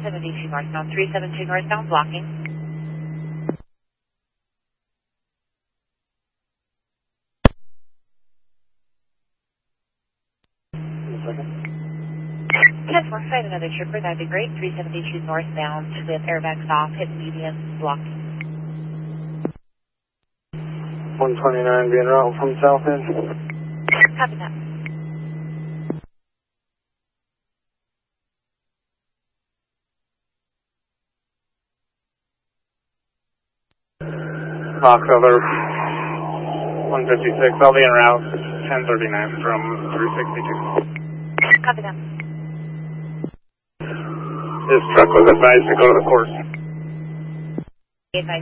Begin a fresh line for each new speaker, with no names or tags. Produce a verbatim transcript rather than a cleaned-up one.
seventy-two northbound, three seven two northbound, blocking. ten four, find another trooper, that'd be great. three seventy-two northbound with airbags off, hit medium, blocking.
one twenty-nine being routed from south end.
Copy that.
Fox over one fifty-six, I'll be en route ten thirty-nine from three sixty-two.
Copy that.
This truck was advised to go to the course.
Advised